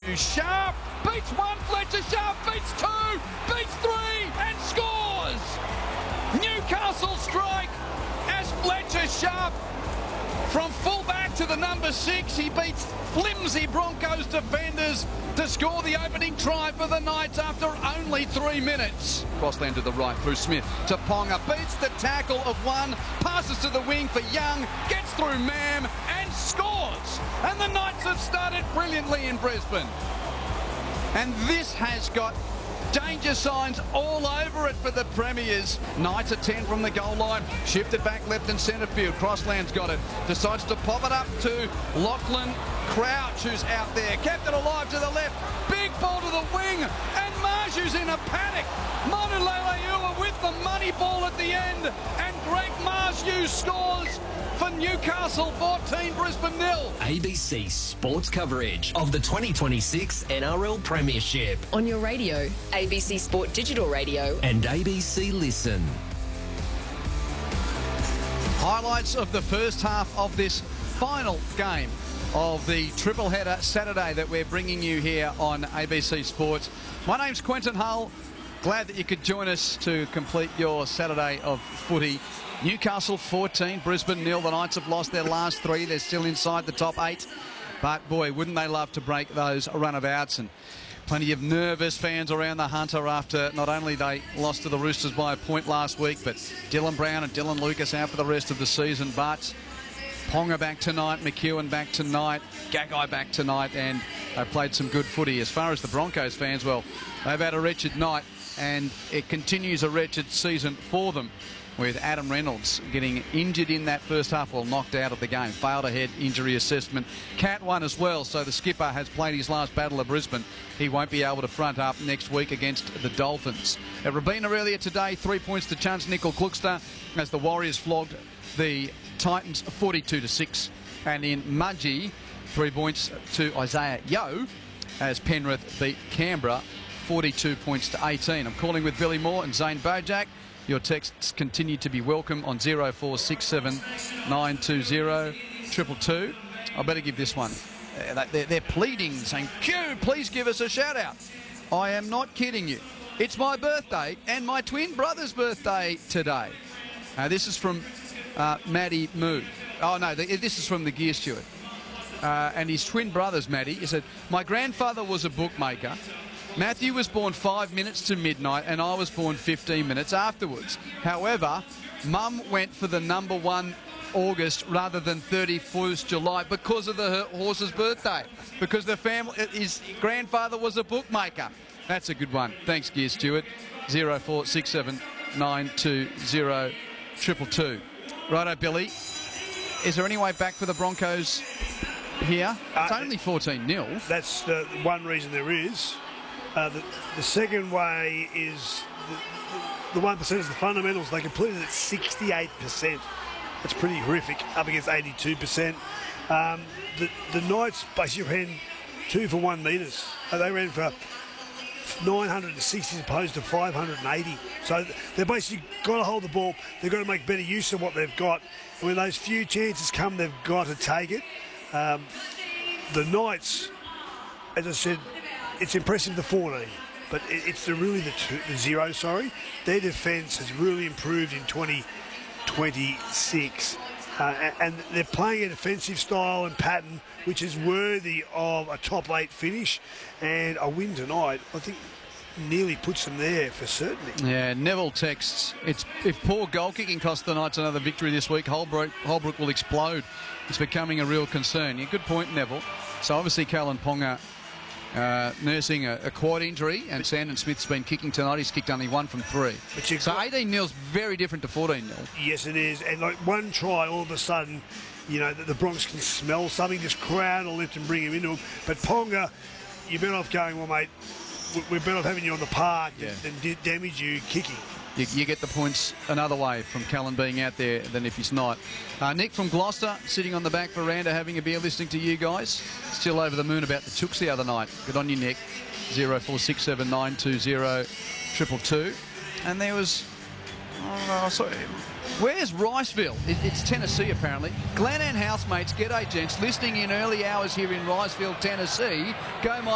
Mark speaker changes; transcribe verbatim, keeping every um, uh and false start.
Speaker 1: Sharp beats one, Fletcher Sharp beats two, beats three and scores! Newcastle strike as Fletcher Sharp from fullback to the number six. He beats flimsy Broncos defenders to score the opening try for the Knights after only three minutes. Crossland to the right through Smith to Ponga, beats the tackle of one, passes to the wing for Young, gets through Mam and scores. And the Knights have started brilliantly in Brisbane. And this has got danger signs all over it for the Premiers. Knights at ten from the goal line. Shifted back left and centre field. Crossland's got it. Decides to pop it up to Lachlan Crouch, who's out there. Kept it alive to the left. Big ball to the wing. And Marju's in a panic. Manu Leilua with the money ball at the end. And Greg Marju scores for Newcastle fourteen, Brisbane nil.
Speaker 2: A B C Sports coverage of the twenty twenty-six N R L Premiership.
Speaker 3: On your radio, A B C Sport Digital Radio.
Speaker 2: And A B C Listen.
Speaker 1: Highlights of the first half of this final game of the triple header Saturday that we're bringing you here on A B C Sports. My name's Quentin Hull. Glad that you could join us to complete your Saturday of footy. Newcastle fourteen, Brisbane nil. The Knights have lost their last three. They're still inside the top eight. But, boy, wouldn't they love to break those run-of-outs. And plenty of nervous fans around the Hunter after not only they lost to the Roosters by a point last week, but Dylan Brown and Dylan Lucas out for the rest of the season. But Ponga back tonight, McEwen back tonight, Gagai back tonight, and they played some good footy. As far as the Broncos fans, well, they've had a wretched night, and it continues a wretched season for them, with Adam Reynolds getting injured in that first half, well, knocked out of the game. Failed a head injury assessment. Cat won as well, so the skipper has played his last battle at Brisbane. He won't be able to front up next week against the Dolphins. At Robina earlier today, three points to Chance Nickel Kluxter as the Warriors flogged the Titans forty-two to six. And in Mudgee, three points to Isaiah Yeo as Penrith beat Canberra forty-two points to eighteen. I'm calling with Billy Moore and Zane Bojak. Your texts continue to be welcome on zero four six seven nine two zero two two two. I better give this one. They're, they're pleading, saying, Q, please give us a shout out. I am not kidding you. It's my birthday and my twin brother's birthday today. Uh, this is from uh, Matty Moo. Oh, no, this is from the Gear Steward. Uh, and his twin brother's Matty. He said, my grandfather was a bookmaker. Matthew was born five minutes to midnight and I was born fifteen minutes afterwards. However, Mum went for the number one August rather than thirty-first July because of the horse's birthday. Because the family, his grandfather was a bookmaker. That's a good one. Thanks, Gear Stewart. zero four six seven nine two zero two two two. Righto, Billy. Is there any way back for the Broncos here? It's uh, only fourteen nil.
Speaker 4: That's the one reason there is. Uh, the, the second way is the, the one percent is the fundamentals. They completed at sixty-eight percent. That's pretty horrific, up against eighty-two percent. Um, the, the Knights basically ran two for one metres. Uh, they ran for nine hundred sixty as opposed to five hundred eighty. So they've basically got to hold the ball. They've got to make better use of what they've got. And when those few chances come, they've got to take it. Um, the Knights, as I said, it's impressive the fourteen, but it's the really the, two, the zero, sorry. Their defence has really improved in twenty twenty-six. Uh, and they're playing a defensive style and pattern which is worthy of a top eight finish. And a win tonight, I think, nearly puts them there for certainty.
Speaker 1: Yeah, Neville texts, it's if poor goal kicking costs the Knights another victory this week, Holbrook, Holbrook will explode. It's becoming a real concern. Yeah, good point, Neville. So obviously Callan Ponga Uh, nursing a, a quad injury, and Sandon Smith's been kicking tonight. He's kicked only one from three. But so eighteen nil's very different to fourteen nil.
Speaker 4: Yes, it is. And like one try, all of a sudden, you know, the, the Bronx can smell something, just crowd or lift and bring him into him. But Ponga, you're better off going, well, mate, we're better off having you on the park yeah. than, than damage you kicking.
Speaker 1: You, you get the points another way from Callan being out there than if he's not. Uh, Nick from Gloucester, sitting on the back veranda having a beer listening to you guys. Still over the moon about the Chooks the other night. Good on you, Nick. zero four six seven nine two zero two two two. And there was... Oh, sorry. Where's Riceville? It, it's Tennessee, apparently. Glenann housemates, g'day, gents. Listening in early hours here in Riceville, Tennessee. Go, my...